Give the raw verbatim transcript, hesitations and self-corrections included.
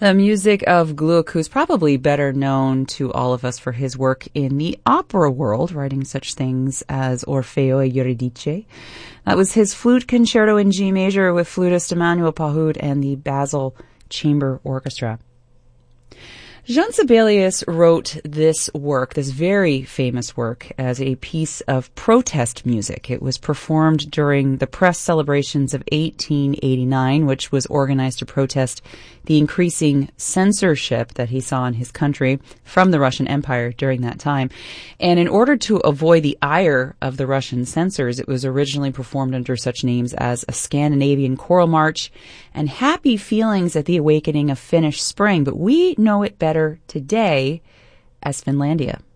The music of Gluck, who's probably better known to all of us for his work in the opera world, writing such things as Orfeo e Euridice. That was his flute concerto in G major with flutist Emmanuel Pahud and the Basel Chamber Orchestra. Jean Sibelius wrote this work, this very famous work, as a piece of protest music. It was performed during the press celebrations of eighteen eighty-nine, which was organized to protest the increasing censorship that he saw in his country from the Russian Empire during that time. And in order to avoid the ire of the Russian censors, it was originally performed under such names as A Scandinavian Choral March and Happy Feelings at the Awakening of Finnish Spring. But we know it better today as Finlandia.